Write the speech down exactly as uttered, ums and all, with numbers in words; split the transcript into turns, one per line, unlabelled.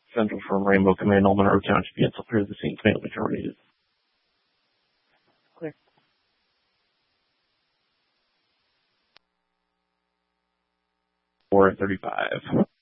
Central from Rainbow Command, all Monroe Township. Yes, I'll clear the scene. Command majority is
Clear.
four thirty-five.